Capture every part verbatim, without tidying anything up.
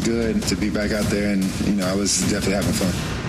good to be back out there, and, you know, I was definitely having fun.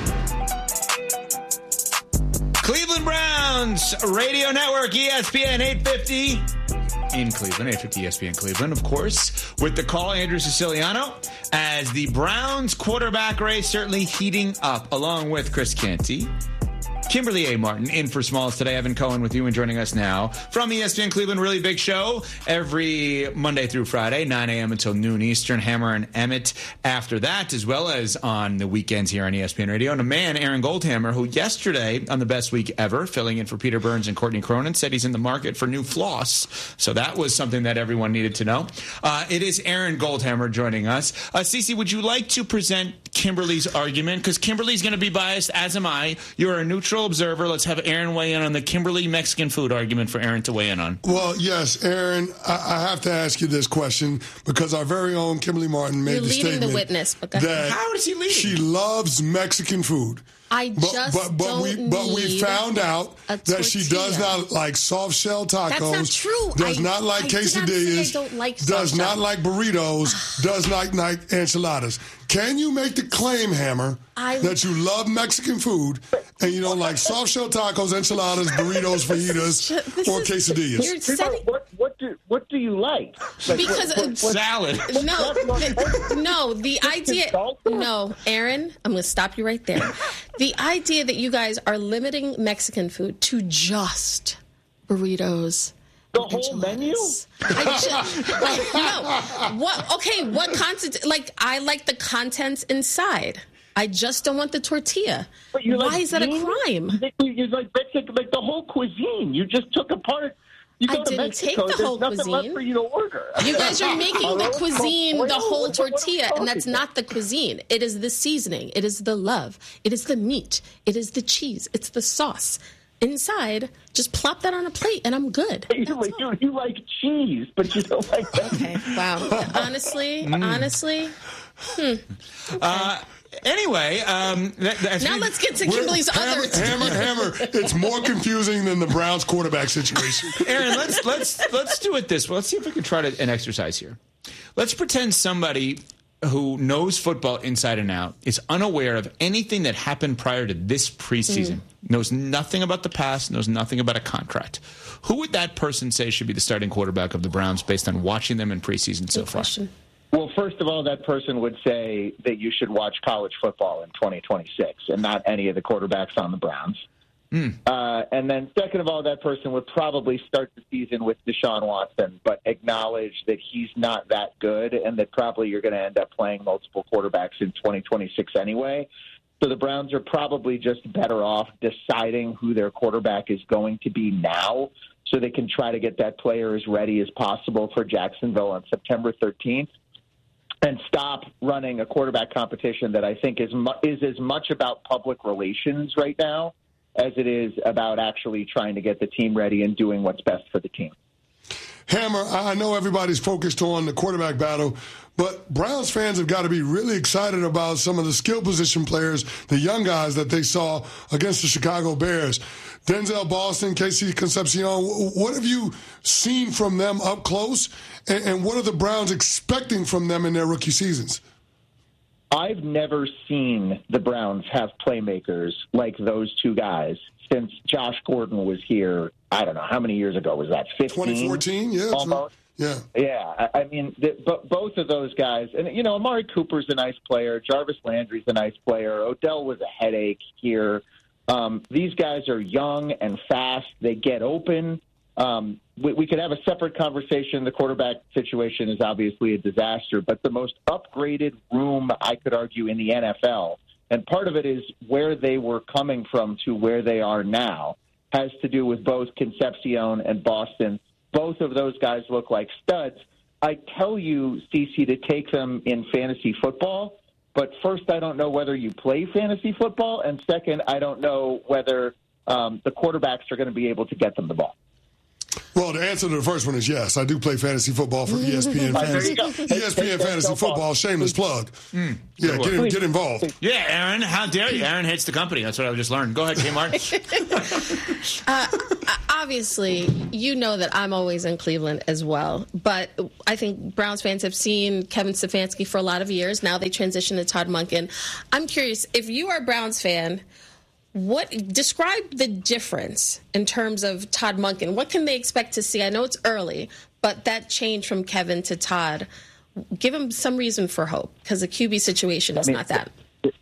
Cleveland Browns Radio Network, E S P N eight fifty in Cleveland, eight fifty E S P N Cleveland, of course, with the call, Andrew Siciliano, as the Browns quarterback race certainly heating up, along with Chris Canty. Kimberly A. Martin in for Smalls today. Evan Cohen with you and joining us now from E S P N Cleveland. Really big show every Monday through Friday, nine a.m. until noon Eastern. Hammer and Emmett after that, as well as on the weekends here on E S P N Radio. And a man, Aaron Goldhammer, who yesterday on the Best Week Ever, filling in for Peter Burns and Courtney Cronin, said he's in the market for new floss. So that was something that everyone needed to know. Uh, it is Aaron Goldhammer joining us. Uh, Cece, would you like to present Kimberly's argument? Because Kimberly's going to be biased, as am I. You're a neutral observer. Let's have Aaron weigh in on the Kimberly Mexican food argument for Aaron to weigh in on. Well, yes, Aaron, I, I have to ask you this question because our very own Kimberly Martin made You're the statement the witness, because that how is he leading? She loves Mexican food. I but, just but, but don't we need but we found out that she does not like soft shell tacos. That's not true. Does I, not like I quesadillas. Did not say I don't like soft does shell. not like burritos. does not like enchiladas. Can you make the claim, Hammer, I, that you love Mexican food and you don't like soft shell tacos, enchiladas, burritos, fajitas, or is, quesadillas? You're setting, what what do what do you like? like because what, what, what, salad. No, the, no. The idea. No, Aaron, I'm going to stop you right there. The idea that you guys are limiting Mexican food to just burritos. The whole menu? I just, like, no. What? Okay. What content? Like, I like the contents inside. I just don't want the tortilla. But you Why like is that a beans? crime? You, you like like, like the whole cuisine. You just took apart. You go I to didn't Mexico, take the whole there's nothing cuisine. left for you to order. You guys are making the cuisine the whole tortilla, and that's about? not the cuisine. It is the seasoning. It is the love. It is the meat. It is the cheese. It's the sauce. Inside, just plop that on a plate, and I'm good. You, you, you like cheese, but you don't like that. Okay, wow. Honestly, Mm. honestly, hmm. Okay. Uh, Anyway, um, that, that's now we, let's get to Kimberly's hammer, other. Hammer, hammer. It's more confusing than the Browns quarterback situation. Aaron, let's let's let's do it this way. Let's see if we can try to, an exercise here. Let's pretend somebody who knows football inside and out is unaware of anything that happened prior to this preseason, mm. knows nothing about the past, knows nothing about a contract. Who would that person say should be the starting quarterback of the Browns based on watching them in preseason so Good far? question. Well, first of all, that person would say that you should watch college football in twenty twenty-six and not any of the quarterbacks on the Browns. Mm. Uh, and then second of all, that person would probably start the season with Deshaun Watson, but acknowledge that he's not that good and that probably you're going to end up playing multiple quarterbacks in twenty twenty-six anyway. So the Browns are probably just better off deciding who their quarterback is going to be now so they can try to get that player as ready as possible for Jacksonville on September thirteenth. And stop running a quarterback competition that I think is mu- is as much about public relations right now as it is about actually trying to get the team ready and doing what's best for the team. Hammer, I know everybody's focused on the quarterback battle, but Browns fans have got to be really excited about some of the skill position players, the young guys that they saw against the Chicago Bears. Denzel Boston, Casey Concepcion, what have you seen from them up close, and, and what are the Browns expecting from them in their rookie seasons? I've never seen the Browns have playmakers like those two guys since Josh Gordon was here. I don't know, how many years ago was that? fifteen? twenty fourteen, yeah. Almost. Yeah. Yeah, I, I mean, the, but both of those guys, and, you know, Amari Cooper's a nice player. Jarvis Landry's a nice player. Odell was a headache here. Um, these guys are young and fast. They get open. Um, we, we could have a separate conversation. The quarterback situation is obviously a disaster, but the most upgraded room, I could argue, in the N F L, and part of it is where they were coming from to where they are now, has to do with both Concepcion and Boston. Both of those guys look like studs. I tell you, Cece, to take them in fantasy football. But first, I don't know whether you play fantasy football, and second, I don't know whether um, the quarterbacks are going to be able to get them the ball. Well, the answer to the first one is yes. I do play fantasy football for E S P N Fantasy. E S P N Fantasy Football, shameless plug. Mm, yeah, get, in, get involved. Yeah, Aaron, how dare you? Aaron hates the company. That's what I just learned. Go ahead, Kmart. uh, obviously, you know that I'm always in Cleveland as well. But I think Browns fans have seen Kevin Stefanski for a lot of years. Now they transition to Todd Monken. I'm curious, if you are a Browns fan, What describe the difference in terms of Todd Monken? What can they expect to see? I know it's early, but that change from Kevin to Todd, give them some reason for hope, because the Q B situation is I mean, not that.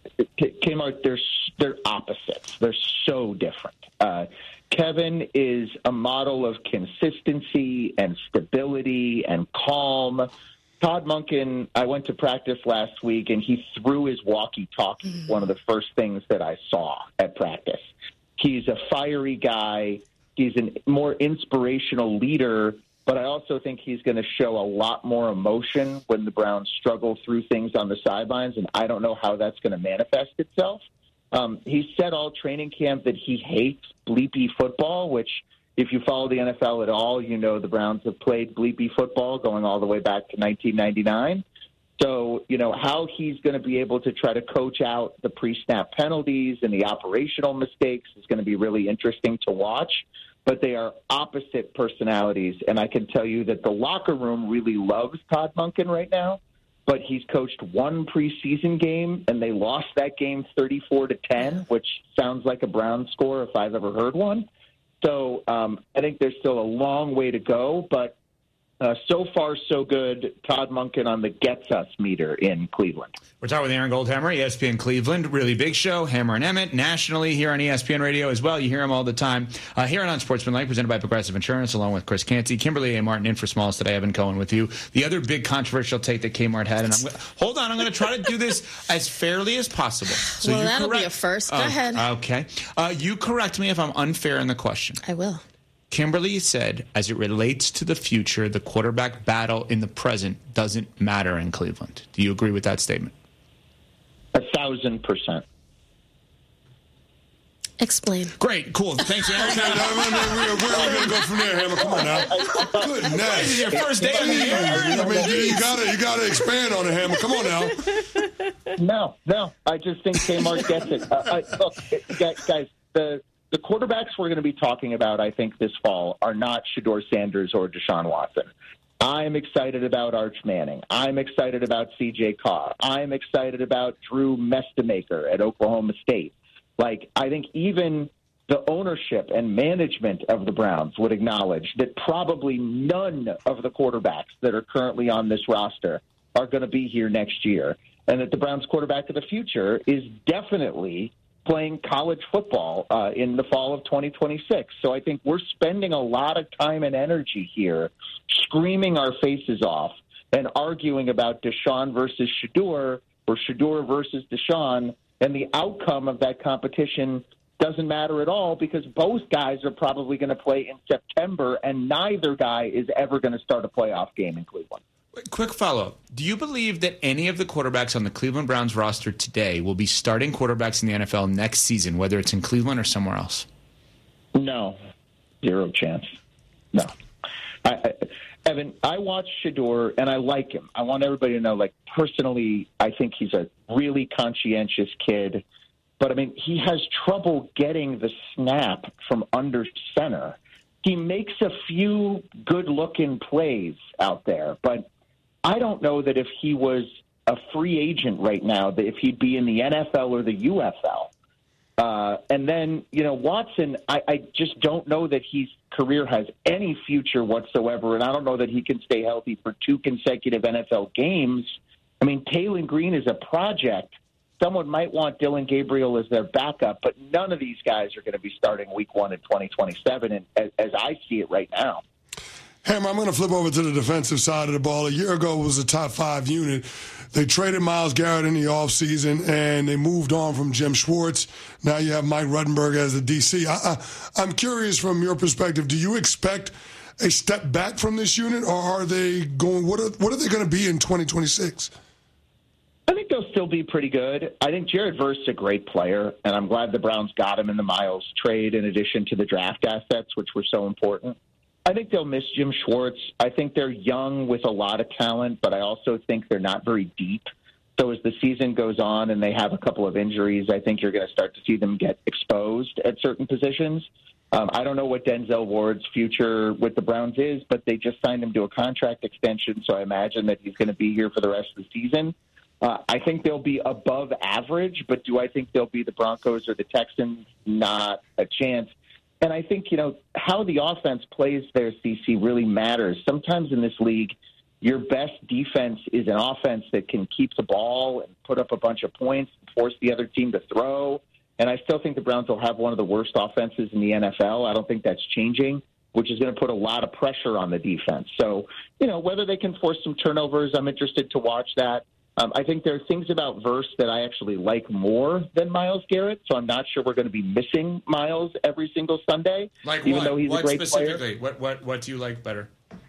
Kmart, they're they're opposites. They're so different. Uh, Kevin is a model of consistency and stability and calm. Todd Monken, I went to practice last week, and he threw his walkie-talkie, mm. one of the first things that I saw at practice. He's a fiery guy. He's a more inspirational leader, but I also think he's going to show a lot more emotion when the Browns struggle through things on the sidelines, and I don't know how that's going to manifest itself. Um, he said all training camp that he hates bleepy football, which – if you follow the N F L at all, you know the Browns have played bleepy football going all the way back to nineteen ninety-nine. So, you know, how he's going to be able to try to coach out the pre-snap penalties and the operational mistakes is going to be really interesting to watch. But they are opposite personalities, and I can tell you that the locker room really loves Todd Monken right now, but he's coached one preseason game, and they lost that game thirty-four to ten, which sounds like a Browns score if I've ever heard one. So um, I think there's still a long way to go, but uh, so far so good. Todd Monken on the gets us meter in Cleveland. We're talking with Aaron Goldhammer, E S P N Cleveland, really big show. Hammer and Emmett, nationally here on E S P N Radio as well. You hear him all the time. Uh, here on Sportsmanlike, presented by Progressive Insurance, along with Chris Canty, Kimberly A. Martin in for Smalls today. Evan Cohen with you. The other big controversial take that Kmart had, and I'm gonna, hold on, I'm going to try to do this as fairly as possible. So well, you that'll correct, be a first. Go uh, ahead. Okay. Uh, you correct me if I'm unfair in the question. I will. Kimberly said, as it relates to the future, the quarterback battle in the present doesn't matter in Cleveland. Do you agree with that statement? A thousand percent. Explain. Great, cool. Thanks, Aaron. Okay, where are we going to go from there, Hammer? Come on now. Goodness. This is your first day of the year. I mean, you, you gotta, you gotta expand on it, Hammer. Come on now. No, no. I just think Kmart gets it. Uh, I, look, guys, the the quarterbacks we're going to be talking about, I think, this fall are not Shedeur Sanders or Deshaun Watson. I'm excited about Arch Manning. I'm excited about C J Carr. I'm excited about Drew Mestemaker at Oklahoma State. Like, I think even the ownership and management of the Browns would acknowledge that probably none of the quarterbacks that are currently on this roster are going to be here next year, and that the Browns quarterback of the future is definitely playing college football uh, in the fall of twenty twenty-six. So I think we're spending a lot of time and energy here screaming our faces off and arguing about Deshaun versus Shedeur or Shedeur versus Deshaun, and the outcome of that competition doesn't matter at all because both guys are probably going to play in September, and neither guy is ever going to start a playoff game in Cleveland. Quick follow-up. Do you believe that any of the quarterbacks on the Cleveland Browns roster today will be starting quarterbacks in the N F L next season, whether it's in Cleveland or somewhere else? No. Zero chance. No. I, I, Evan, I watch Shedeur, and I like him. I want everybody to know, like, personally, I think he's a really conscientious kid. But, I mean, he has trouble getting the snap from under center. He makes a few good-looking plays out there, but I don't know that if he was a free agent right now, that if he'd be in the N F L or the U F L. Uh, and then, you know, Watson, I, I just don't know that his career has any future whatsoever, and I don't know that he can stay healthy for two consecutive N F L games. I mean, Taylor Green is a project. Someone might want Dylan Gabriel as their backup, but none of these guys are going to be starting week one in twenty twenty-seven, and as, as I see it right now. Hammer, I'm going to flip over to the defensive side of the ball. A year ago, it was a top five unit. They traded Myles Garrett in the offseason, and they moved on from Jim Schwartz. Now you have Mike Ruttenberg as the D C. I, I, I'm curious from your perspective, do you expect a step back from this unit, or are they going, what are, what are they going to be in twenty twenty-six? I think they'll still be pretty good. I think Jared Verse is a great player, and I'm glad the Browns got him in the Myles trade in addition to the draft assets, which were so important. I think they'll miss Jim Schwartz. I think they're young with a lot of talent, but I also think they're not very deep. So as the season goes on and they have a couple of injuries, I think you're going to start to see them get exposed at certain positions. Um, I don't know what Denzel Ward's future with the Browns is, but they just signed him to a contract extension, so I imagine that he's going to be here for the rest of the season. Uh, I think they'll be above average, but do I think they'll be the Broncos or the Texans? Not a chance. And I think, you know, how the offense plays there, C C, really matters. Sometimes in this league, your best defense is an offense that can keep the ball and put up a bunch of points and force the other team to throw. And I still think the Browns will have one of the worst offenses in the N F L. I don't think that's changing, which is going to put a lot of pressure on the defense. So, you know, whether they can force some turnovers, I'm interested to watch that. Um, I think there are things about Verse that I actually like more than Myles Garrett, so I'm not sure we're going to be missing Myles every single Sunday. Like even what? Though he's what a great specifically? Player. What what what do you like better?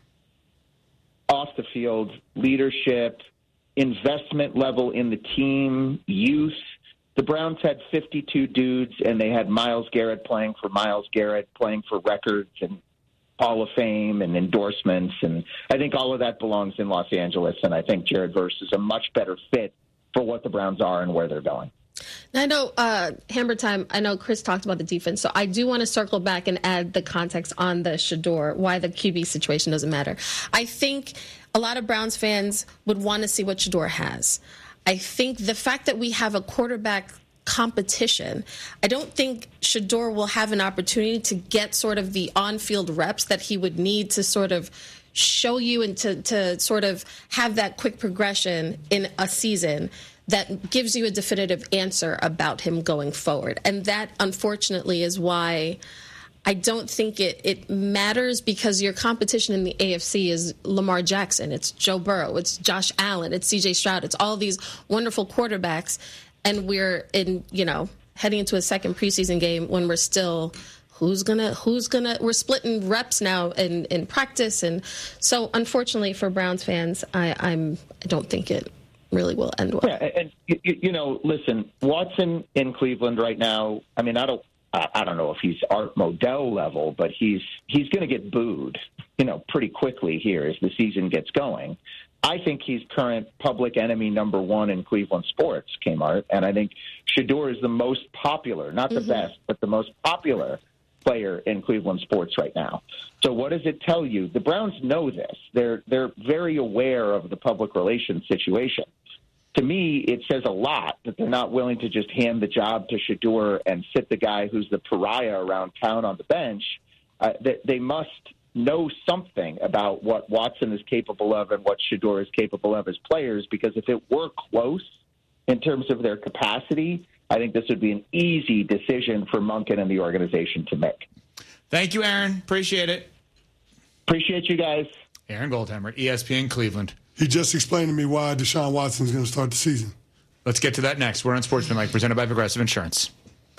Off the field, leadership, investment level in the team, youth. The Browns had fifty-two dudes, and they had Myles Garrett playing for Myles Garrett, playing for records and Hall of Fame and endorsements. And I think all of that belongs in Los Angeles, and I think Jared Verse is a much better fit for what the Browns are and where they're going. I know, uh, Hammer Time, I know Chris talked about the defense, so I do want to circle back and add the context on the Shedeur, why the Q B situation doesn't matter. I think a lot of Browns fans would want to see what Shedeur has. I think the fact that we have a quarterback competition, I don't think Shedeur will have an opportunity to get sort of the on-field reps that he would need to sort of show you and to, to sort of have that quick progression in a season that gives you a definitive answer about him going forward. And that, unfortunately, is why I don't think it, it matters, because your competition in the A F C is Lamar Jackson, it's Joe Burrow, it's Josh Allen, it's C J Stroud, it's all these wonderful quarterbacks, and we're in, you know, heading into a second preseason game when we're still who's gonna who's gonna we're splitting reps now in, in practice, and so unfortunately for Browns fans, I, I'm I don't think it really will end well. Yeah, and you, you know, listen, Watson in Cleveland right now. I mean, I don't. I don't know if he's Art Modell level, but he's he's going to get booed, you know, pretty quickly here as the season gets going. I think he's current public enemy number one in Cleveland sports, Kmart, and I think Shedeur is the most popular, not the mm-hmm. best, but the most popular player in Cleveland sports right now. So what does it tell you? The Browns know this. They're they're very aware of the public relations situation. To me, it says a lot that they're not willing to just hand the job to Shedeur and sit the guy who's the pariah around town on the bench. Uh, they, they must know something about what Watson is capable of and what Shedeur is capable of as players, because if it were close in terms of their capacity, I think this would be an easy decision for Monken and the organization to make. Thank you, Aaron. Appreciate it. Appreciate you guys. Aaron Goldhammer, E S P N Cleveland. He just explained to me why Deshaun Watson is going to start the season. Let's get to that next. We're on Sportsmanlike, presented by Progressive Insurance.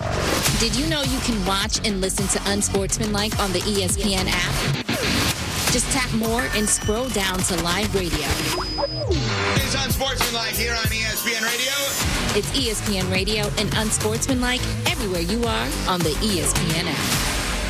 Did you know you can watch and listen to Unsportsmanlike on the E S P N app? Just tap more and scroll down to live radio. It's Unsportsmanlike here on E S P N Radio. It's E S P N Radio and Unsportsmanlike everywhere you are on the E S P N app.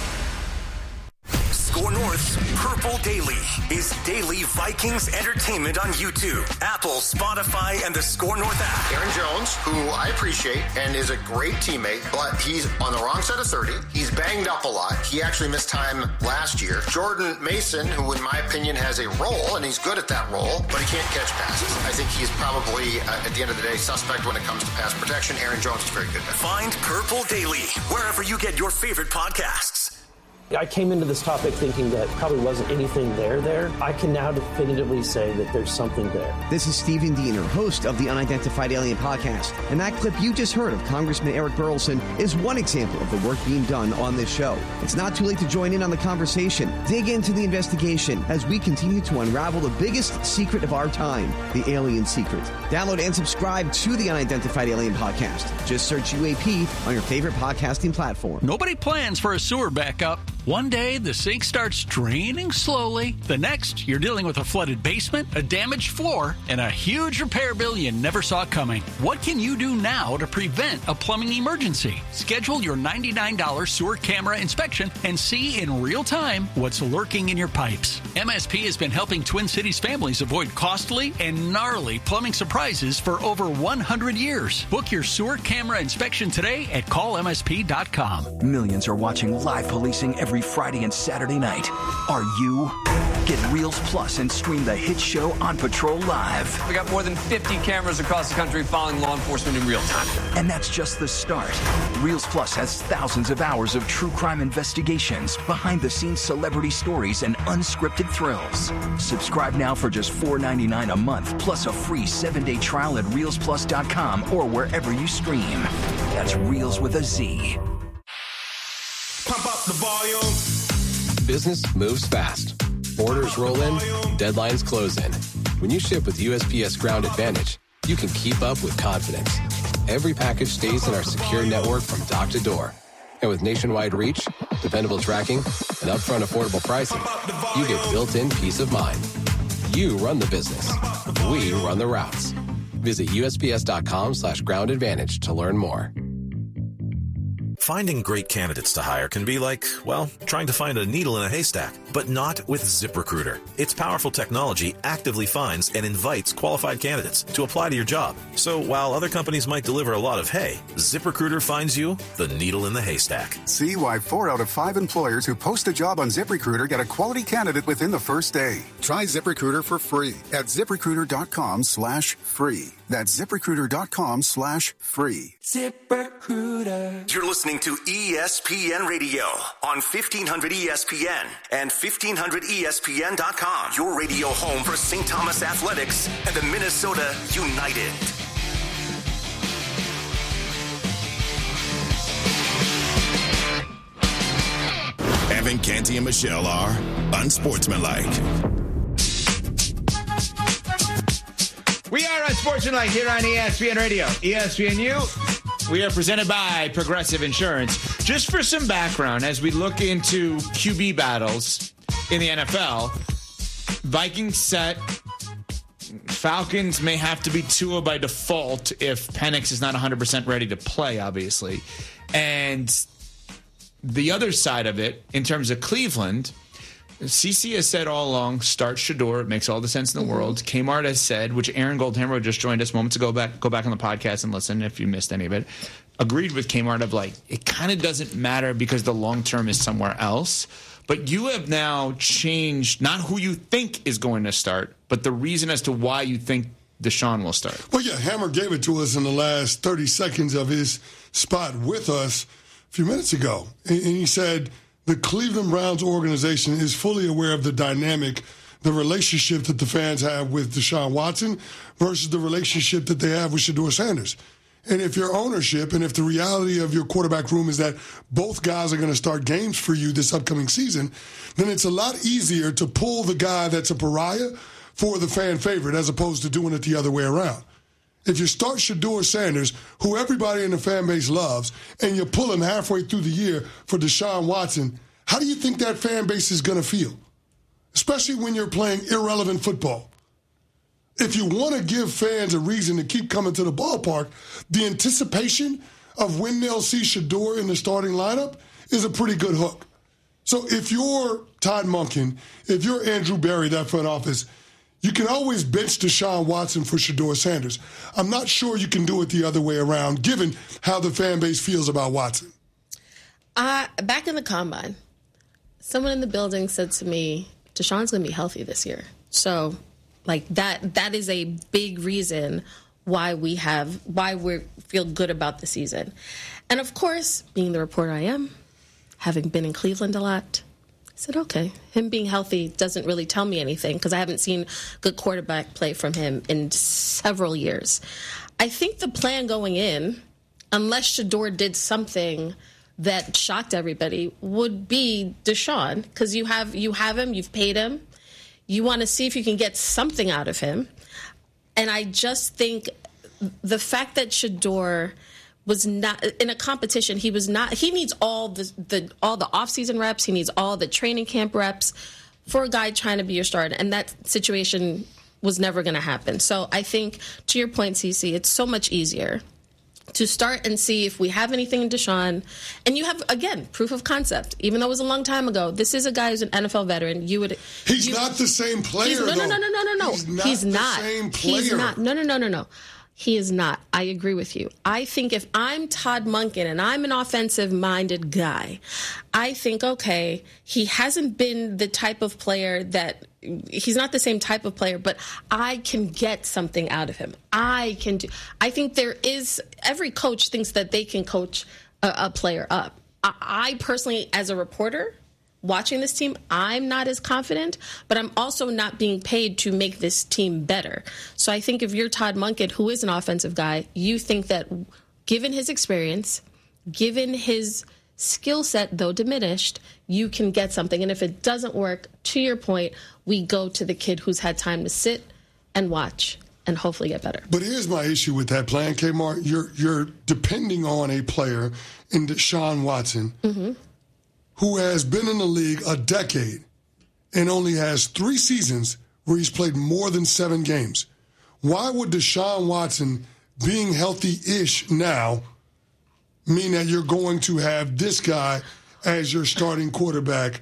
Score North's Purple Daily is daily Vikings entertainment on YouTube, Apple, Spotify, and the Score North app. Aaron Jones, who I appreciate and is a great teammate, but he's on the wrong side of thirty. He's banged up a lot. He actually missed time last year. Jordan Mason, who in my opinion has a role, and he's good at that role, but he can't catch passes. I think he's probably, uh, at the end of the day, suspect when it comes to pass protection. Aaron Jones is very good at that. Find Purple Daily wherever you get your favorite podcasts. I came into this topic thinking that probably wasn't anything there there. I can now definitively say that there's something there. This is Stephen Diener, host of the Unidentified Alien Podcast. And that clip you just heard of Congressman Eric Burleson is one example of the work being done on this show. It's not too late to join in on the conversation. Dig into the investigation as we continue to unravel the biggest secret of our time, the alien secret. Download and subscribe to the Unidentified Alien Podcast. Just search U A P on your favorite podcasting platform. Nobody plans for a sewer backup. One day, the sink starts draining slowly. The next, you're dealing with a flooded basement, a damaged floor, and a huge repair bill you never saw coming. What can you do now to prevent a plumbing emergency? Schedule your ninety-nine dollars sewer camera inspection and see in real time what's lurking in your pipes. M S P has been helping Twin Cities families avoid costly and gnarly plumbing surprises for over one hundred years. Book your sewer camera inspection today at call M S P dot com. Millions are watching live policing every Friday and Saturday night. Are you? Get Reels Plus and stream the hit show On Patrol live. We got more than fifty cameras across the country following law enforcement in real time. And that's just the start. Reels Plus has thousands of hours of true crime investigations, behind-the-scenes celebrity stories, and unscripted thrills. Subscribe now for just four dollars and ninety-nine cents a month, plus a free seven-day trial at reels plus dot com or wherever you stream. That's Reels with a Z. Pump up the volume. Business moves fast. Orders roll in, deadlines close in. When you ship with U S P S Ground Advantage, you can keep up with confidence. Every package stays in our secure network from dock to door. And with nationwide reach, dependable tracking, and upfront affordable pricing, you get built-in peace of mind. You run the business. We run the routes. Visit U S P S dot com slash ground advantage to learn more. Finding great candidates to hire can be like, well, trying to find a needle in a haystack, but not with ZipRecruiter. Its powerful technology actively finds and invites qualified candidates to apply to your job. So while other companies might deliver a lot of hay, ZipRecruiter finds you the needle in the haystack. See why four out of five employers who post a job on ZipRecruiter get a quality candidate within the first day. Try ZipRecruiter for free at ZipRecruiter.com slash free. That's ZipRecruiter.com slash free. ZipRecruiter. You're listening to E S P N Radio on fifteen hundred E S P N and fifteen hundred E S P N dot com. Your radio home for Saint Thomas Athletics and the Minnesota United. Evan Canty and Michelle are unsportsmanlike. We are unsportsmanlike here on E S P N Radio, E S P N U. We are presented by Progressive Insurance. Just for some background, as we look into Q B battles in the N F L, Vikings set. Falcons may have to be Tua by default if Penix is not one hundred percent ready to play, obviously. And the other side of it, in terms of Cleveland, C C has said all along, start Shedeur. It makes all the sense in the mm-hmm. world. Kmart has said, which Aaron Goldhammer just joined us moments ago. Back, go back on the podcast and listen if you missed any of it. Agreed with Kmart of like, it kind of doesn't matter because the long term is somewhere else. But you have now changed not who you think is going to start, but the reason as to why you think Deshaun will start. Well, yeah, Hammer gave it to us in the last thirty seconds of his spot with us a few minutes ago. And he said the Cleveland Browns organization is fully aware of the dynamic, the relationship that the fans have with Deshaun Watson versus the relationship that they have with Shedeur Sanders. And if your ownership and if the reality of your quarterback room is that both guys are going to start games for you this upcoming season, then it's a lot easier to pull the guy that's a pariah for the fan favorite as opposed to doing it the other way around. If you start Shedeur Sanders, who everybody in the fan base loves, and you pull him halfway through the year for Deshaun Watson, how do you think that fan base is going to feel? Especially when you're playing irrelevant football. If you want to give fans a reason to keep coming to the ballpark, the anticipation of when they'll see Shedeur in the starting lineup is a pretty good hook. So if you're Todd Monken, if you're Andrew Berry, that front office, you can always bench Deshaun Watson for Shedeur Sanders. I'm not sure you can do it the other way around, given how the fan base feels about Watson. Uh, back in the combine, someone in the building said to me, Deshaun's going to be healthy this year. So... Like that, that is a big reason why we have, why we feel good about the season. And of course, being the reporter I am, having been in Cleveland a lot, I said, okay, him being healthy doesn't really tell me anything because I haven't seen good quarterback play from him in several years. I think the plan going in, unless Shedeur did something that shocked everybody, would be Deshaun because you have, you have him, you've paid him. You want to see if you can get something out of him. And I just think the fact that Shedeur was not in a competition. He was not. He needs all the, the all the offseason reps. He needs all the training camp reps for a guy trying to be your starter. And that situation was never going to happen. So I think, to your point, Cece, it's so much easier to start and see if we have anything in Deshaun. And you have, again, proof of concept. Even though it was a long time ago, this is a guy who's an N F L veteran. You would. He's you, not the same player, he's, no, though. no, no, no, no, no, no. He's not he's the not. same player. He's not. No, no, no, no, no. He is not. I agree with you. I think if I'm Todd Monken and I'm an offensive-minded guy, I think, okay, he hasn't been the type of player that – he's not the same type of player, but I can get something out of him. I can do – I think there is – every coach thinks that they can coach a, a player up. I, I personally, as a reporter – watching this team, I'm not as confident, but I'm also not being paid to make this team better. So I think if you're Todd Monken, who is an offensive guy, you think that given his experience, given his skill set, though diminished, you can get something. And if it doesn't work, to your point, we go to the kid who's had time to sit and watch and hopefully get better. But here's my issue with that plan, Kmart. You're, you're depending on a player in Deshaun Watson, mm-hmm. who has been in the league a decade and only has three seasons where he's played more than seven games. Why would Deshaun Watson being healthy-ish now mean that you're going to have this guy as your starting quarterback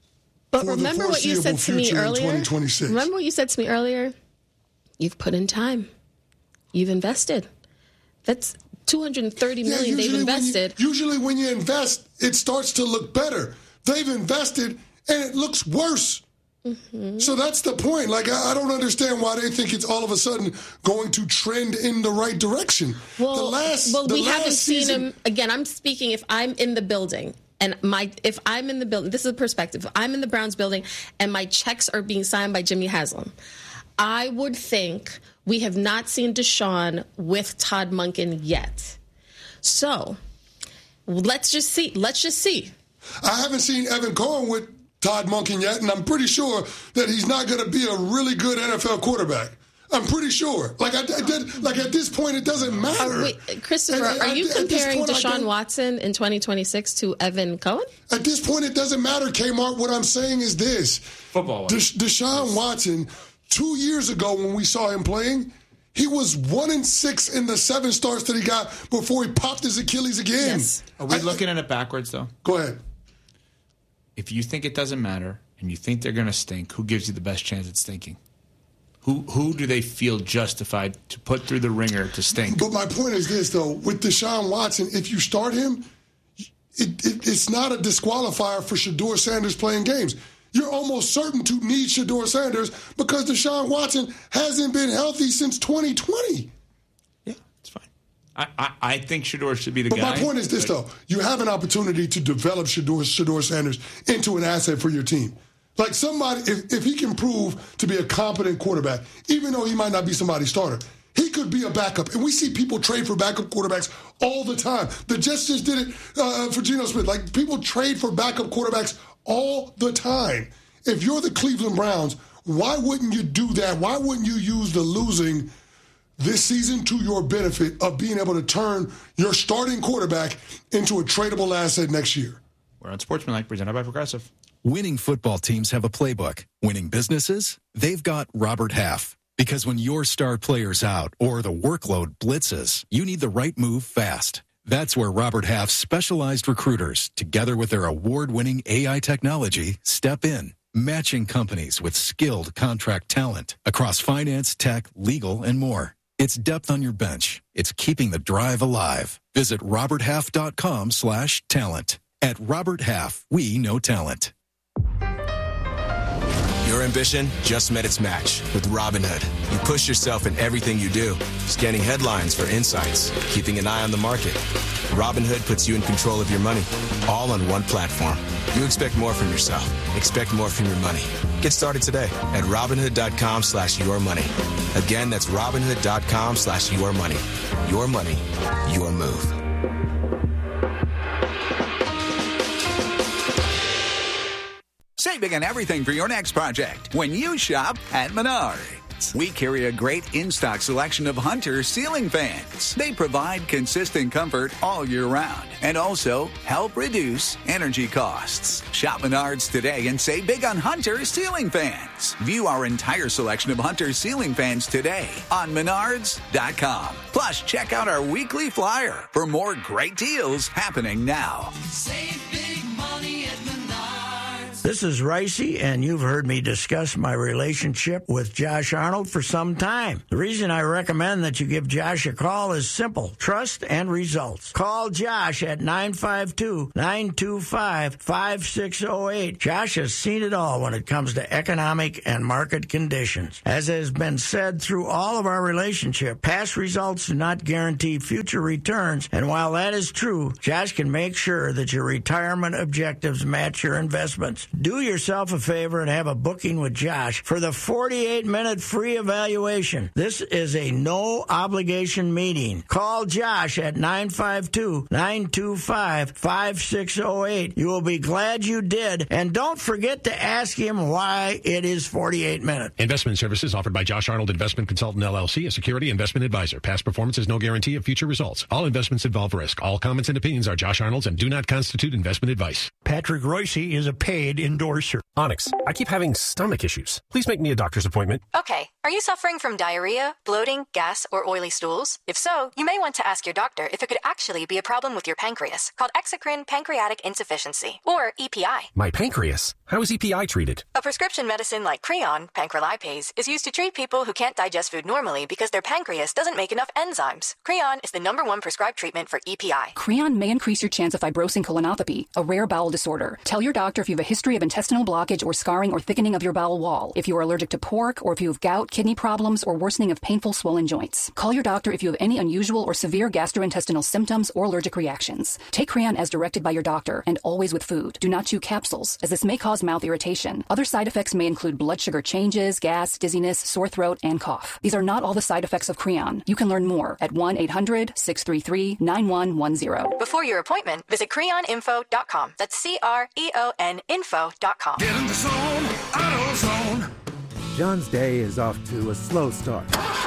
but for remember the what you said to me earlier? twenty twenty-six? Remember what you said to me earlier? You've put in time. You've invested. That's two hundred thirty million dollars yeah, they've invested. When you, usually when you invest, it starts to look better. They've invested, and it looks worse. Mm-hmm. So that's the point. Like, I, I don't understand why they think it's all of a sudden going to trend in the right direction. Well, the last, well the we last haven't season, seen him. Again, I'm speaking if I'm in the building. And my, if I'm in the building, this is a perspective. If I'm in the Browns building and my checks are being signed by Jimmy Haslam, I would think we have not seen Deshaun with Todd Monken yet. So let's just see. Let's just see. I haven't seen Evan Cohen with Todd Monken yet, and I'm pretty sure that he's not going to be a really good N F L quarterback. I'm pretty sure. Like I, I did, like at this point, it doesn't matter. Are we, Christopher, and, are you I, comparing point, Deshaun Watson in twenty twenty-six to Evan Cohen? At this point, it doesn't matter, Kmart. What I'm saying is this: football. Desha- Deshaun Watson, two years ago when we saw him playing, he was one and six in the seven starts that he got before he popped his Achilles again. Yes. Are we I, looking at it backwards, though? Go ahead. If you think it doesn't matter and you think they're going to stink, who gives you the best chance at stinking? Who who do they feel justified to put through the ringer to stink? But my point is this, though. With Deshaun Watson, if you start him, it, it, it's not a disqualifier for Shedeur Sanders playing games. You're almost certain to need Shedeur Sanders because Deshaun Watson hasn't been healthy since twenty twenty. Yeah, it's fine. I, I, I think Shedeur should be the but guy. But my point is this, though. You have an opportunity to develop Shedeur, Shedeur Sanders into an asset for your team. Like somebody, if, if he can prove to be a competent quarterback, even though he might not be somebody's starter, he could be a backup. And we see people trade for backup quarterbacks all the time. The Jets just did it uh, for Geno Smith. Like, people trade for backup quarterbacks all the time. If you're the Cleveland Browns, why wouldn't you do that? Why wouldn't you use the losing this season to your benefit of being able to turn your starting quarterback into a tradable asset next year? We're on Sportsmanlike, presented by Progressive. Winning football teams have a playbook. Winning businesses, they've got Robert Half. Because when your star player's out or the workload blitzes, you need the right move fast. That's where Robert Half's specialized recruiters, together with their award-winning A I technology, step in, matching companies with skilled contract talent across finance, tech, legal, and more. It's depth on your bench. It's keeping the drive alive. Visit roberthalf.com slash talent. At Robert Half, we know talent. Your ambition just met its match with Robinhood. You push yourself in everything you do, scanning headlines for insights, keeping an eye on the market. Robinhood puts you in control of your money, all on one platform. You expect more from yourself. Expect more from your money. Get started today at Robinhood.com slash your money. Again, that's Robinhood.com slash your money. Your money, your move. Saving on everything for your next project when you shop at Menards. fans. We carry a great in-stock selection of Hunter ceiling fans. They provide consistent comfort all year round and also help reduce energy costs. Shop Menards today and save big on Hunter ceiling fans. View our entire selection of Hunter ceiling fans today on menards dot com. Plus, check out our weekly flyer for more great deals happening now. Save big money at Menards. This is Ricey, and you've heard me discuss my relationship with Josh Arnold for some time. The reason I recommend that you give Josh a call is simple: trust and results. Call Josh at nine five two, nine two five, five six zero eight. Josh has seen it all when it comes to economic and market conditions. As has been said through all of our relationship, past results do not guarantee future returns, and while that is true, Josh can make sure that your retirement objectives match your investments. Do yourself a favor and have a booking with Josh for the forty-eight minute free evaluation. This is a no-obligation meeting. Call Josh at nine five two, nine two five, five six zero eight. You will be glad you did, and don't forget to ask him why it is forty-eight minutes. Investment services offered by Josh Arnold Investment Consultant, L L C, a security investment advisor. Past performance is no guarantee of future results. All investments involve risk. All comments and opinions are Josh Arnold's and do not constitute investment advice. Patrick Royce is a paid endorser. Onyx, I keep having stomach issues. Please make me a doctor's appointment. Okay. Are you suffering from diarrhea, bloating, gas, or oily stools? If so, you may want to ask your doctor if it could actually be a problem with your pancreas, called exocrine pancreatic insufficiency, or E P I. My pancreas? How is E P I treated? A prescription medicine like Creon, pancrelipase, is used to treat people who can't digest food normally because their pancreas doesn't make enough enzymes. Creon is the number one prescribed treatment for E P I. Creon may increase your chance of fibrosing colonopathy, a rare bowel disorder. Tell your doctor if you have a history of intestinal blockage or scarring or thickening of your bowel wall, if you are allergic to pork, or if you have gout, kidney problems, or worsening of painful swollen joints. Call your doctor if you have any unusual or severe gastrointestinal symptoms or allergic reactions. Take Creon as directed by your doctor and always with food. Do not chew capsules, as this may cause mouth irritation. Other side effects may include blood sugar changes, gas, dizziness, sore throat, and cough. These are not all the side effects of Creon. You can learn more at one eight hundred, six three three, nine one one zero. Before your appointment, visit creon info dot com. That's C R E O N info dot com. Get in the zone, AutoZone. John's day is off to a slow start.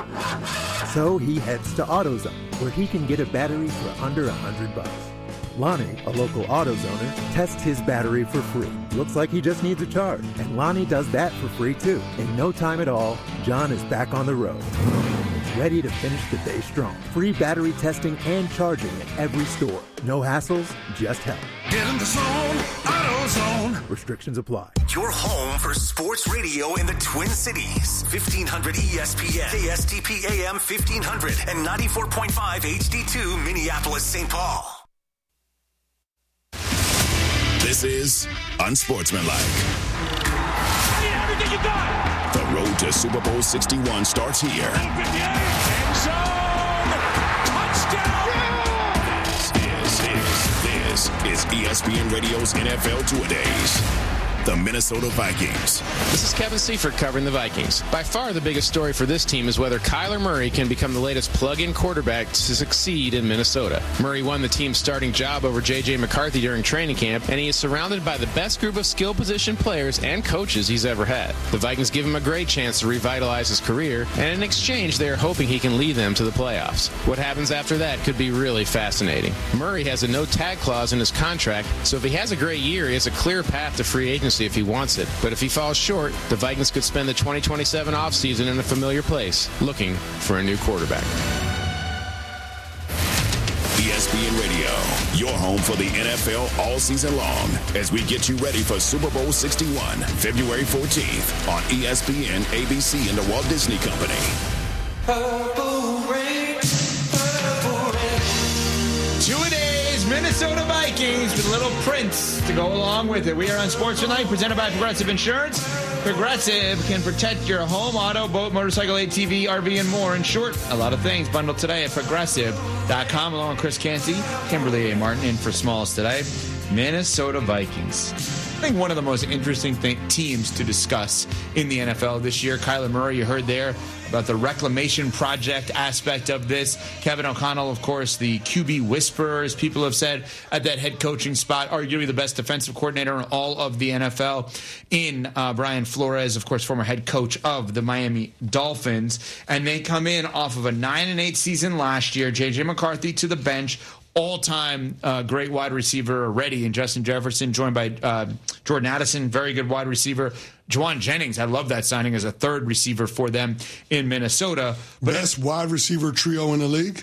So he heads to AutoZone, where he can get a battery for under a hundred bucks. Lonnie, a local AutoZoner, tests his battery for free. Looks like he just needs a charge, and Lonnie does that for free too. In no time at all, John is back on the road, ready to finish the day strong. Free battery testing and charging at every store. No hassles, just help. Get in the zone, AutoZone. Restrictions apply. Your home for sports radio in the Twin Cities. fifteen hundred E S P N, K S T P A M fifteen hundred, and ninety-four point five H D two Minneapolis, Saint Paul. This is Unsportsmanlike. Everything you got. The road to Super Bowl sixty-one starts here. End zone. Touchdown. This is, this, this is E S P N Radio's N F L Two-A-Days. The Minnesota Vikings. This is Kevin Seifert covering the Vikings. By far the biggest story for this team is whether Kyler Murray can become the latest plug-in quarterback to succeed in Minnesota. Murray won the team's starting job over J J McCarthy during training camp, and he is surrounded by the best group of skill position players and coaches he's ever had. The Vikings give him a great chance to revitalize his career, and in exchange they are hoping he can lead them to the playoffs. What happens after that could be really fascinating. Murray has a no-tag clause in his contract, so if he has a great year, he has a clear path to free agency if he wants it. But if he falls short, the Vikings could spend the twenty twenty-seven offseason in a familiar place, looking for a new quarterback. E S P N Radio, your home for the N F L all season long, as we get you ready for Super Bowl sixty-one, February fourteenth, on E S P N, A B C, and the Walt Disney Company. Purple rain, purple rain. Two-a-days, Minnesota Vikings with Little Prince to go along with it. We are on Sports Tonight, presented by Progressive Insurance. Progressive can protect your home, auto, boat, motorcycle, A T V, R V, and more. In short, a lot of things bundled today at progressive dot com, along with Chris Canty, Kimberly A. Martin, in for Smalls today. Minnesota Vikings. I think one of the most interesting th- teams to discuss in the N F L this year. Kyler Murray, you heard there, about the reclamation project aspect of this. Kevin O'Connell, of course, the Q B whisperer, as people have said, at that head coaching spot, arguably the best defensive coordinator in all of the N F L in uh, Brian Flores, of course, former head coach of the Miami Dolphins. And they come in off of a nine and eight season last year. J J McCarthy to the bench. All-time uh, great wide receiver already in Justin Jefferson, joined by uh, Jordan Addison, very good wide receiver. Juwan Jennings, I love that signing as a third receiver for them in Minnesota. But Best wide receiver trio in the league?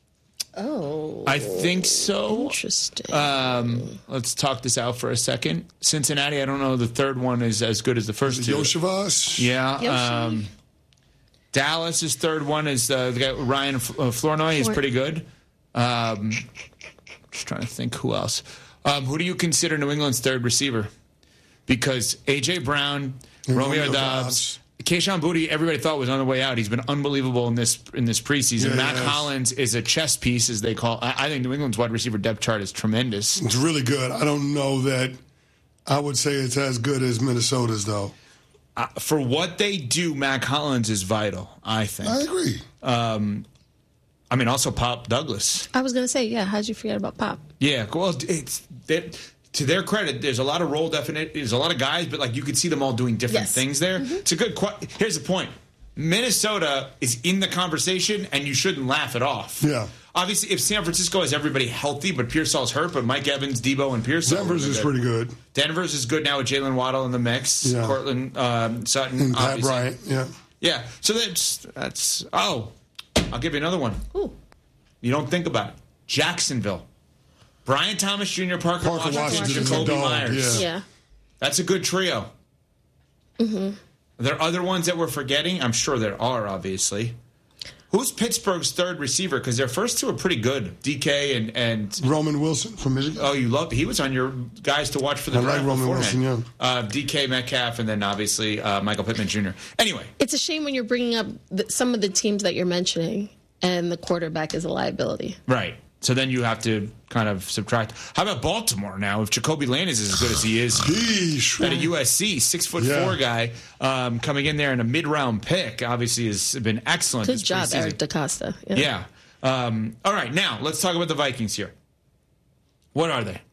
Oh. I think so. Interesting. Um, let's talk this out for a second. Cincinnati, I don't know. The third one is as good as the first two. Yoshivas? Yeah. Yoshi. Um, Dallas's third one is uh, the guy Ryan uh, Flournoy. He's pretty good. Um, just trying to think who else. Um, who do you consider New England's third receiver? Because A J. Brown, and Romeo, Romeo Dobbs, Kayshon Boutte, everybody thought was on the way out. He's been unbelievable in this in this preseason. Yeah, Matt yes. Collins is a chess piece, as they call. I, I think New England's wide receiver depth chart is tremendous. It's really good. I don't know that I would say it's as good as Minnesota's, though. Uh, for what they do, Matt Collins is vital, I think. I agree. Um, I mean, also Pop Douglas. I was going to say, yeah, how'd you forget about Pop? Yeah, well, it's it, to their credit, there's a lot of role definite. There's a lot of guys, but like you could see them all doing different Yes. things there. Mm-hmm. It's a good. Qu- Here's the point: Minnesota is in the conversation, and you shouldn't laugh it off. Yeah. Obviously, if San Francisco has everybody healthy, but Pearsall's hurt, but Mike Evans, Debo, and Pearsall. Denver's is pretty good. Denver's is good now with Jalen Waddle in the mix. Yeah. Cortland um, Sutton, And Pat obviously. Bryant, yeah. Yeah. So that's that's. Oh, I'll give you another one. Ooh. You don't think about it. Jacksonville. Brian Thomas Junior, Parker, Parker Washington, Washington, Jacoby dog, Myers. yeah. Yeah. That's a good trio. Mm-hmm. Are there other ones that we're forgetting? I'm sure there are, obviously. Who's Pittsburgh's third receiver? Because their first two are pretty good. D K and, and Roman Wilson from Michigan. Oh, you love. He was on your guys to watch for the I draft like Roman beforehand. Wilson, yeah. Uh, D K Metcalf, and then obviously uh, Michael Pittman Junior Anyway, It's a shame when you're bringing up the, some of the teams that you're mentioning, and the quarterback is a liability. right. So then you have to kind of subtract. How about Baltimore now? If Jacoby Lane is as good as he is Yeesh. at a U S C, six foot Yeah. four guy um, coming in there in a mid round pick, obviously has been excellent. Good this job, preseason. Eric DaCosta. Yeah. Yeah. Um, all right, now let's talk about the Vikings here. What are they?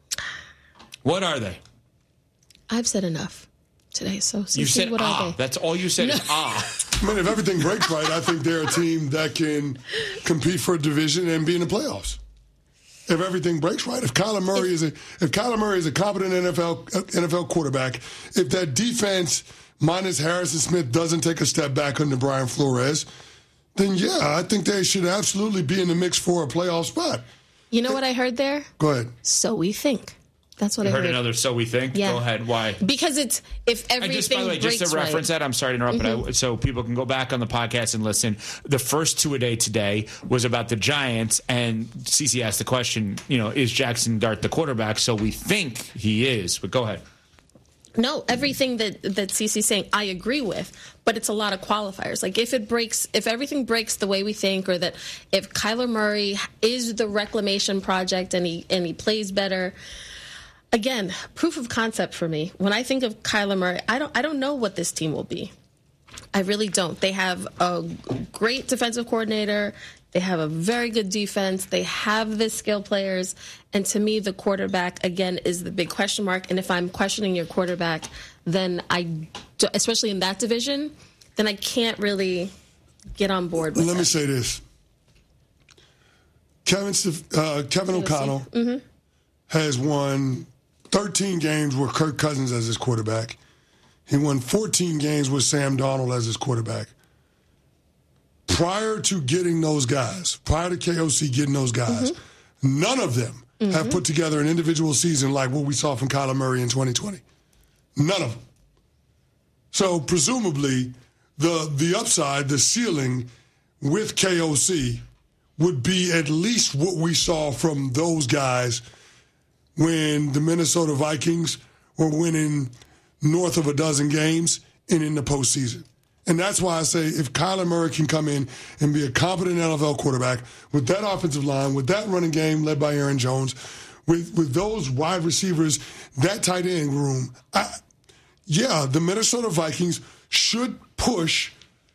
What are they? I've said enough today, so You Cece, said what ah. are they? That's all you said No. is ah. I mean, if everything breaks right, I think they're a team that can compete for a division and be in the playoffs. If everything breaks right, if Kyler Murray is a if Kyler Murray is a competent N F L N F L quarterback, if that defense minus Harrison Smith doesn't take a step back under Brian Flores, then yeah, I think they should absolutely be in the mix for a playoff spot. You know what I heard there? Go ahead. So we think. That's what You I heard heard. another so we think? Yeah. Go ahead. Why? Because it's if And everything just by the way, breaks just to reference right. that, I'm sorry to interrupt, Mhm. but I, so people can go back on the podcast and listen. The first two a day today was about the Giants, and Cece asked the question, you know, is Jackson Dart the quarterback? So we think he is, but go ahead. No, everything that that Cece's saying, I agree with, but it's a lot of qualifiers. Like if it breaks, if everything breaks the way we think, or that if Kyler Murray is the reclamation project and he and he plays better. Again, proof of concept for me. When I think of Kyler Murray, I don't I don't know what this team will be. I really don't. They have a great defensive coordinator. They have a very good defense. They have the skill players. And to me, the quarterback, again, is the big question mark. And if I'm questioning your quarterback, then I, especially in that division, then I can't really get on board with Let that. me say this. Kevin, uh, Kevin O'Connell Mm-hmm. has won thirteen games with Kirk Cousins as his quarterback. He won fourteen games with Sam Darnold as his quarterback. Prior to getting those guys, prior to K O C getting those guys, mm-hmm. none of them mm-hmm. have put together an individual season like what we saw from Kyler Murray in twenty twenty. None of them. So presumably, the the upside, the ceiling with K O C would be at least what we saw from those guys when the Minnesota Vikings were winning north of a dozen games and in the postseason. And that's why I say if Kyler Murray can come in and be a competent N F L quarterback with that offensive line, with that running game led by Aaron Jones, with with those wide receivers, that tight end room, I, yeah, the Minnesota Vikings should push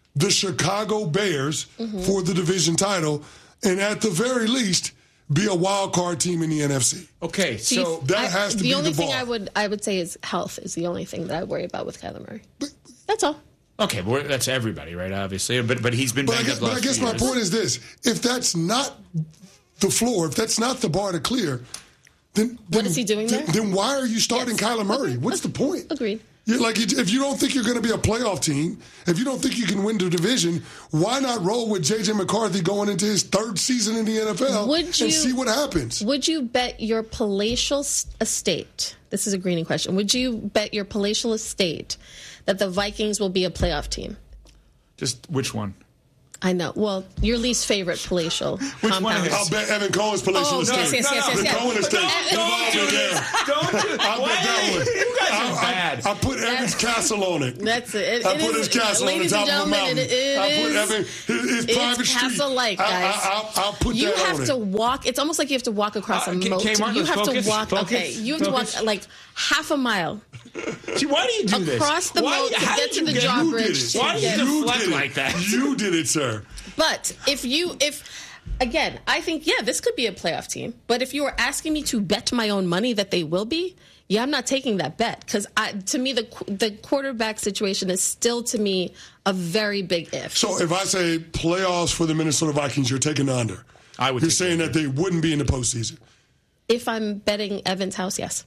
the Chicago Bears Mhm. for the division title, and at the very least, be a wild card team in the N F C. Okay, so that I- has to the be only the thing bar. I would I would say is health is the only thing that I worry about with Kyler Murray. That's all. Okay, well, that's everybody, right? Obviously, but but he's been But I banged guess, up but last I guess few my years. point is this: if that's not the floor, if that's not the bar to clear, then, then What is he doing then, there? then why are you starting Kyler Murray? What's the point? Agreed. You're like, if you don't think you're going to be a playoff team, if you don't think you can win the division, why not roll with J J McCarthy going into his third season in the N F L Would you and see what happens? Would you bet your palatial s- estate? This is a greening question. Would you bet your palatial estate that the Vikings will be a playoff team? Just which one? I know. Well, your least favorite palatial compound. I'll bet Evan Cohen's palatial Oh, estate. yes, yes, yes, yes, the yes. Cohen estate. Don't- involved in there. Don't do I'll bet that one. You guys are I, bad. I, I put Evan's castle on it. That's it. It- I it put is- his castle on the ladies top and of a gentlemen, mountain. it- it I put is- Evan his, his it's private street. castle-like, I- guys. I, I, I'll put You that have on to it. walk. It's almost like you have to walk across Uh, a K- moat. Kmart, You let's have focus, to walk. focus, okay, you have focus. to walk like half a mile See, why do you do this? across the Why- moat to how get did to you the get- you did drawbridge. it. Why to do you get- deflect did it. like that? You did it, sir. But if you, if again, I think yeah, this could be a playoff team. But if you were asking me to bet my own money that they will be, yeah, I'm not taking that bet because to me the the quarterback situation is still to me a very big if. So if I say playoffs for the Minnesota Vikings, you're taking the under. I would. You're take saying the that they wouldn't be in the postseason. If I'm betting Evan's house, yes.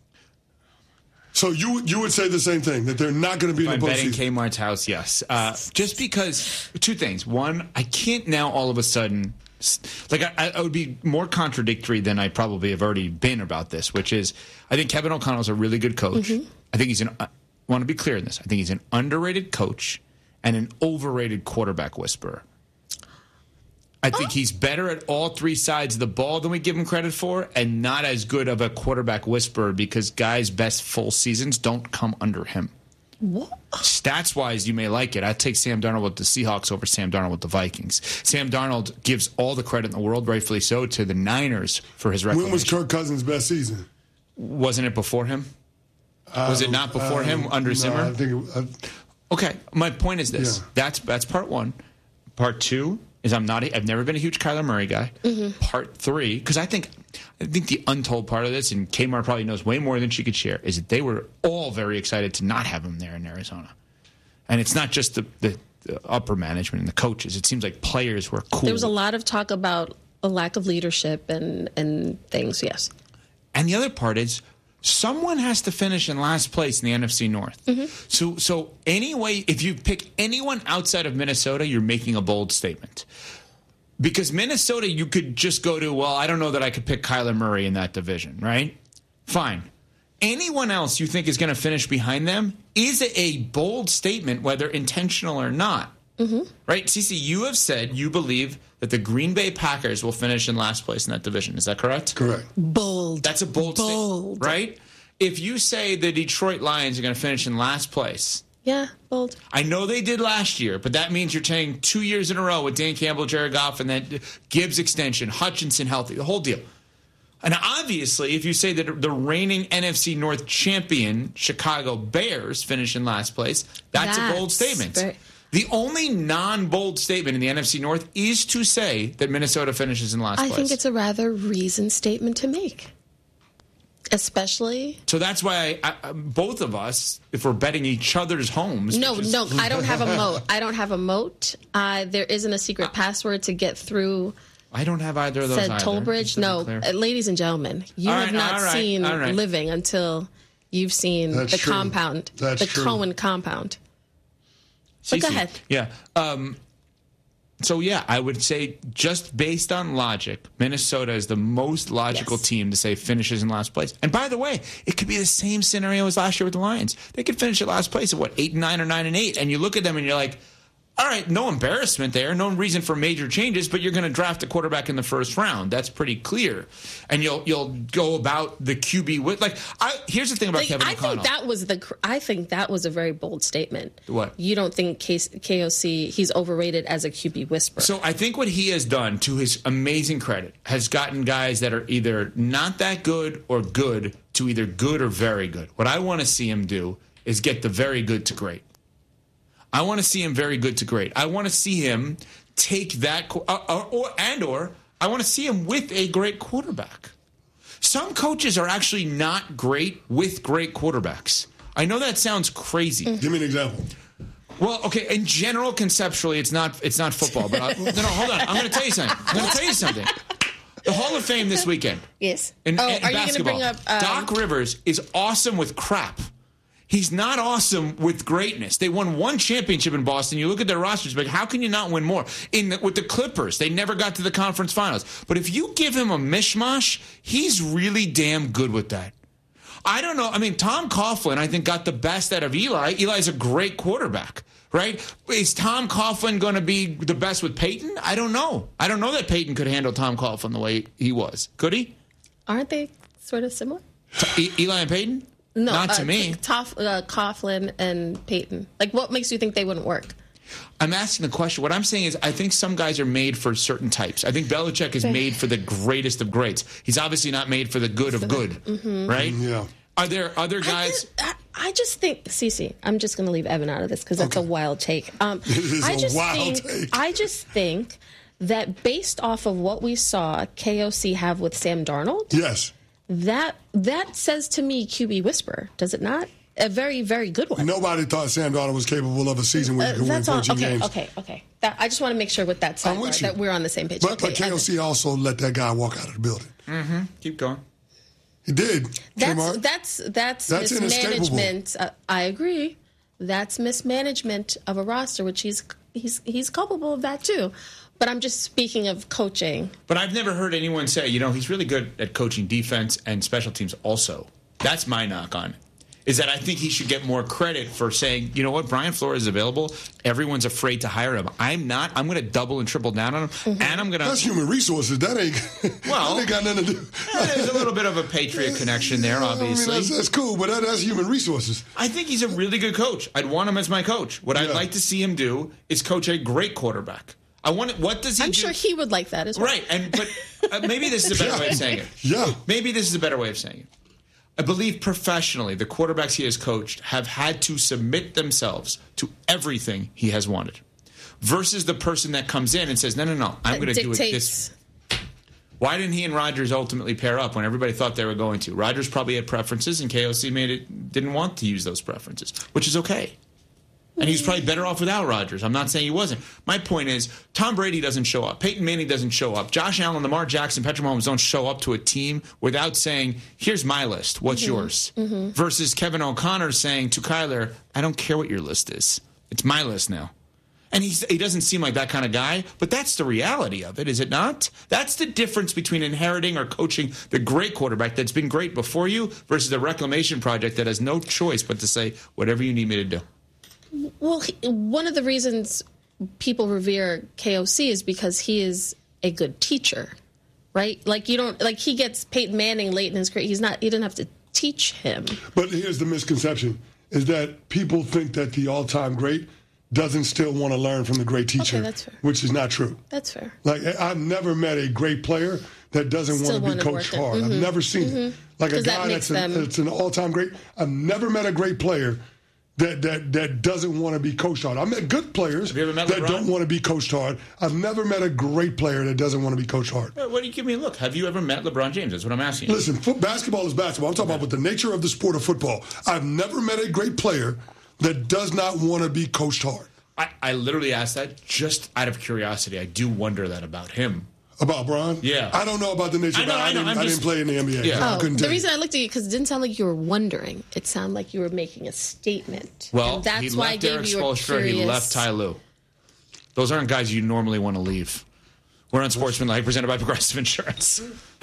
So you you would say the same thing, that they're not going to be If in I'm the betting postseason. Kmart's house, yes. Uh, just because, two things. One, I can't now all of a sudden, like I, I would be more contradictory than I probably have already been about this, which is I think Kevin O'Connell's a really good coach. Mm-hmm. I think he's an, I want to be clear in this, I think he's an underrated coach and an overrated quarterback whisperer. I think he's better at all three sides of the ball than we give him credit for, and not as good of a quarterback whisperer because guys' best full seasons don't come under him. What? Stats wise, you may like it. I take Sam Darnold with the Seahawks over Sam Darnold with the Vikings. Sam Darnold gives all the credit in the world, rightfully so, to the Niners for his When reclamation. was Kirk Cousins' best season? Wasn't it before him? Was it not before Uh, him under no, Zimmer? I think it, I, Okay, my point is this. Yeah. That's that's part one. Part two is I'm not. A, I've never been a huge Kyler Murray guy. Mm-hmm. Part three, because I think I think the untold part of this, and Kmart probably knows way more than she could share, is that they were all very excited to not have him there in Arizona. And it's not just the, the, the upper management and the coaches. It seems like players were cool. There was a lot of talk about a lack of leadership and and things. Yes. And the other part is someone has to finish in last place in the N F C North. Mm-hmm. So, so anyway, if you pick anyone outside of Minnesota, you're making a bold statement. Because Minnesota, you could just go to, well, I don't know that I could pick Kyler Murray in that division, right? Fine. Anyone else you think is going to finish behind them is a bold statement, whether intentional or not. Mm-hmm. Right? Cece, you have said you believe that the Green Bay Packers will finish in last place in that division. Is that correct? correct. Bold. That's a bold, Bold. statement, right? If you say the Detroit Lions are going to finish in last place, Yeah, bold. I know they did last year, but that means you're saying two years in a row with Dan Campbell, Jared Goff, and then Gibbs extension, Hutchinson healthy, the whole deal. And obviously, if you say that the reigning N F C North champion Chicago Bears finish in last place, that's, a bold That's statement. very- The only non-bold statement in the N F C North is to say that Minnesota finishes in last I place. think it's a rather reasoned statement to make, especially. So that's why I, I, both of us, if we're betting each other's homes. No, which is- no, I don't have a moat. I don't have a moat. Uh, there isn't a secret password to get through I don't have either of those said either. toll Just bridge. to be No, clear. uh, ladies and gentlemen, you All have right, not all right, seen all right. living until you've seen That's the true. compound, That's the true. Cohen compound. But go Cece, ahead. Yeah. Um, so, yeah, I would say just based on logic, Minnesota is the most logical Yes. team to say finishes in last place. And by the way, it could be the same scenario as last year with the Lions. They could finish at last place at, what, eight and nine or nine and eight. And you look at them and you're like, all right, no embarrassment there, no reason for major changes, but you're going to draft a quarterback in the first round. That's pretty clear. And you'll you'll go about the Q B with like I here's the thing about Like, Kevin I O'Connell. think that was the. cr- I think that was a very bold statement. What? You don't think K- KOC he's overrated as a Q B whisperer? So I think what he has done, to his amazing credit, has gotten guys that are either not that good or good to either good or very good. What I want to see him do is get the very good to great. I want to see him very good to great. I want to see him take that, uh, or, or and or I want to see him with a great quarterback. Some coaches are actually not great with great quarterbacks. I know that sounds crazy. Give me an example. Well, okay, in general, conceptually, it's not it's not football. But I, no, no, hold on. I'm going to tell you something. I'm going to tell you something. The Hall of Fame this weekend. Yes. In, oh, in are basketball. you going to bring up um, Doc Rivers is awesome with crap. He's not awesome with greatness. They won one championship in Boston. You look at their rosters, but how can you not win more? In the, with the Clippers, they never got to the conference finals. But if you give him a mishmash, he's really damn good with that. I don't know. I mean, Tom Coughlin, I think, got the best out of Eli. Eli's a great quarterback, right? Is Tom Coughlin going to be the best with Peyton? I don't know. I don't know that Peyton could handle Tom Coughlin the way he was. Could he? Aren't they sort of similar? E- Eli and Peyton? No, not to uh, me. Toff, uh, Coughlin and Peyton. Like, what makes you think they wouldn't work? I'm asking the question. What I'm saying is I think some guys are made for certain types. I think Belichick is made for the greatest of greats. He's obviously not made for the good of good, mm-hmm. right? Yeah. Are there other guys? I just, I, I just think, Cece, I'm just going to leave Evan out of this because that's Okay. a wild take. Um, It is I a just wild think, take. I just think that based off of what we saw K O C have with Sam Darnold, Yes. that that says to me Q B whisper, does it not? A very, very good one. Nobody thought Sam Darnold was capable of a season where you Uh, could win that's all. thirteen Okay, games. okay, okay. That, I just want to make sure with that I'm sidebar with you. that we're on the same page. But, okay, but K O C Evan. also let that guy walk out of the building. Mm-hmm. Keep going. He did. That's Kmart. that's that's, That's mismanagement. Uh, I agree. That's mismanagement of a roster, which he's he's he's culpable of that too. But I'm just speaking of coaching. But I've never heard anyone say, you know, he's really good at coaching defense and special teams also. That's my knock on it. Is that I think he should get more credit for saying, you know what, Brian Flores is available. Everyone's afraid to hire him. I'm not. I'm going to double and triple down on him. Mm-hmm. And I'm going to. That's human resources. That ain't. Well, that ain't got nothing to do. Yeah, there's a little bit of a Patriot connection there, obviously. I mean, that's, that's cool, but that, that's human resources. I think he's a really good coach. I'd want him as my coach. What I'd Yeah. like to see him do is coach a great quarterback. I want. What does he I'm do? sure he would like that as well. Right, and but uh, maybe this is a better way of saying it. Yeah. Maybe this is a better way of saying it. I believe professionally, the quarterbacks he has coached have had to submit themselves to everything he has wanted, versus the person that comes in and says, "No, no, no, I'm going to do it this." Why didn't he and Rodgers ultimately pair up when everybody thought they were going to? Rodgers probably had preferences, and K O C made it didn't want to use those preferences, which is okay. And he's probably better off without Rodgers. I'm not saying he wasn't. My point is, Tom Brady doesn't show up. Peyton Manning doesn't show up. Josh Allen, Lamar Jackson, Patrick Mahomes don't show up to a team without saying, here's my list. What's Mm-hmm. yours? Mm-hmm. Versus Kevin O'Connor saying to Kyler, I don't care what your list is. It's my list now. And he's, he doesn't seem like that kind of guy, but that's the reality of it, is it not? That's the difference between inheriting or coaching the great quarterback that's been great before you versus the reclamation project that has no choice but to say, whatever you need me to do. Well, he, one of the reasons people revere K O C is because he is a good teacher, right? Like you don't like he gets Peyton Manning late in his career. He's not. You didn't have to teach him. But here's the misconception: is that people think that the all-time great doesn't still want to learn from the great teacher, Okay, that's fair. which is not true. That's fair. Like I've never met a great player that doesn't Still want to be wanna coached work it. hard. Mhm. I've never seen Mhm. it. Like a 'Cause that guy makes that's, an, them- that's an all-time great. I've never met a great player that that that doesn't want to be coached hard. I've met good players Have you ever met that LeBron? don't want to be coached hard. I've never met a great player that doesn't want to be coached hard. What do you give me a look? Have you ever met LeBron James? That's what I'm asking you. Listen, foot, basketball is basketball. I'm talking about with the nature of the sport of football. I've never met a great player that does not want to be coached hard. I, I literally asked that just out of curiosity. I do wonder that about him. About Bron? Yeah. I don't know about the nature I of know, it. I, I know, didn't, I'm I just- didn't play in the N B A. Yeah. So I Oh, couldn't the tell you. reason I looked at you because it didn't sound like you were wondering. It sounded like you were making a statement. Well, and that's he why I left gave Eric you a Spoelstra. curious. He left Ty Lue. Those aren't guys you normally want to leave. We're on Sportsmanlike, presented by Progressive Insurance.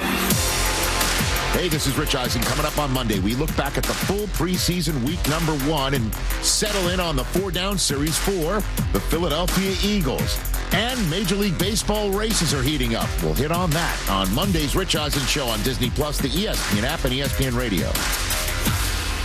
Hey, this is Rich Eisen. Coming up on Monday, we look back at the full preseason week number one and settle in on the four-down series for the Philadelphia Eagles. And Major League Baseball races are heating up. We'll hit on that on Monday's Rich Eisen Show on Disney Plus, the E S P N app, and E S P N Radio.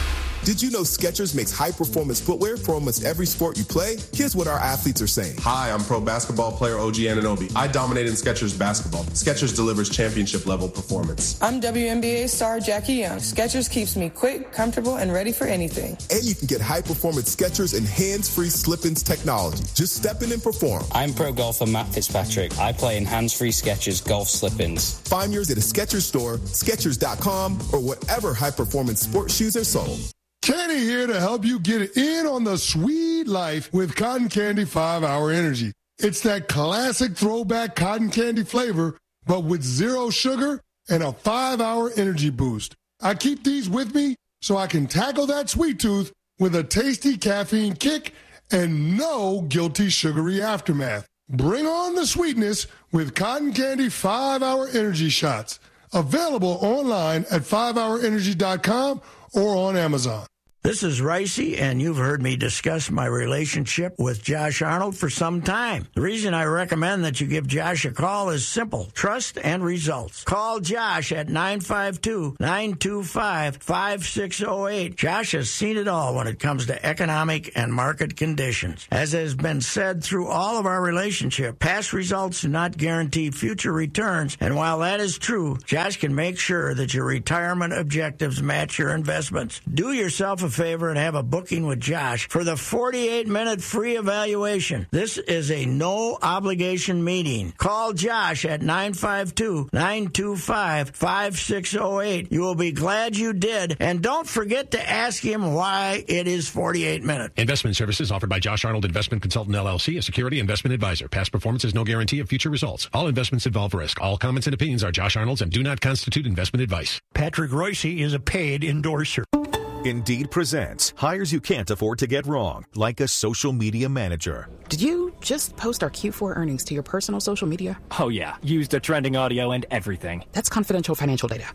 Did you know Skechers makes high-performance footwear for almost every sport you play? Here's what our athletes are saying. Hi, I'm pro basketball player O G Anunoby. I dominate in Skechers basketball. Skechers delivers championship-level performance. I'm W N B A star Jackie Young. Skechers keeps me quick, comfortable, and ready for anything. And you can get high-performance Skechers and hands-free slip-ins technology. Just step in and perform. I'm pro golfer Matt Fitzpatrick. I play in hands-free Skechers golf slip-ins. Find yours at a Skechers store, Skechers dot com, or whatever high-performance sports shoes are sold. Kenny here to help you get in on the sweet life with Cotton Candy five hour Energy. It's that classic throwback cotton candy flavor, but with zero sugar and a five hour energy boost. I keep these with me so I can tackle that sweet tooth with a tasty caffeine kick and no guilty sugary aftermath. Bring on the sweetness with Cotton Candy five hour Energy shots. Available online at five hour energy dot com or on Amazon. This is Ricey, and you've heard me discuss my relationship with Josh Arnold for some time. The reason I recommend that you give Josh a call is simple: trust and results. Call Josh at nine five two, nine two five, five six zero eight. Josh has seen it all when it comes to economic and market conditions. As has been said through all of our relationship, past results do not guarantee future returns, and while that is true, Josh can make sure that your retirement objectives match your investments. Do yourself a favor and have a booking with Josh for the forty-eight minute free evaluation. This is a no obligation meeting. Call Josh at nine five two, nine two five, five six zero eight. You will be glad you did, and don't forget to ask him why it is forty-eight minutes. Investment services offered by Josh Arnold Investment Consultant L L C, a security investment advisor. Past performance is no guarantee of future results. All investments involve risk. All comments and opinions are Josh Arnold's and do not constitute investment advice. Patrick Royce is a paid endorser. Indeed presents hires you can't afford to get wrong, like a social media manager. Did you just post our Q four earnings to your personal social media? Oh, yeah. Used the trending audio and everything. That's confidential financial data.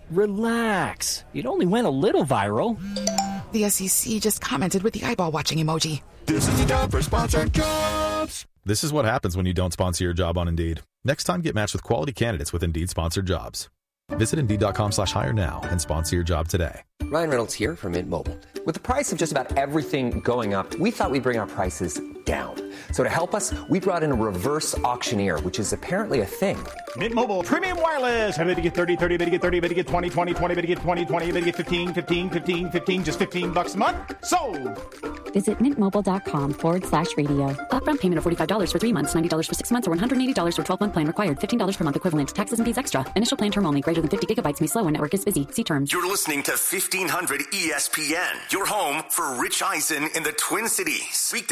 Relax. It only went a little viral. The S E C just commented with the eyeball watching emoji. This is the time for sponsored jobs. This is what happens when you don't sponsor your job on Indeed. Next time, get matched with quality candidates with Indeed sponsored jobs. Visit Indeed.com slash hire now and sponsor your job today. Ryan Reynolds here from Mint Mobile. With the price of just about everything going up, we thought we'd bring our prices down. So to help us, we brought in a reverse auctioneer, which is apparently a thing. Mint Mobile Premium Wireless. How to get thirty, thirty, how to get thirty, how to get twenty, twenty, twenty, how to get twenty, twenty, how to get fifteen, fifteen, fifteen, fifteen, just fifteen bucks a month? Sold! Visit mintmobile.com forward slash radio. Upfront payment of forty-five dollars for three months, ninety dollars for six months, or one hundred eighty dollars for twelve-month plan required. fifteen dollars per month equivalent. Taxes and fees extra. Initial plan term only. Greater than fifty gigabytes may slow when network is busy. See terms. You're listening to fifteen hundred E S P N, your home for Rich Eisen in the Twin Cities. Weekday